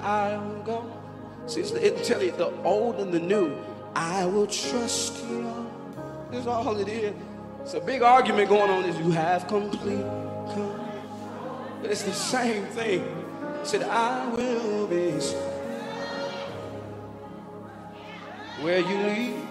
I'll go. See, it'll tell you the old and the new. I will trust you. That's all it is. It's a big argument going on. Is you have complete control. But it's the same thing. It said, I will be where you lead.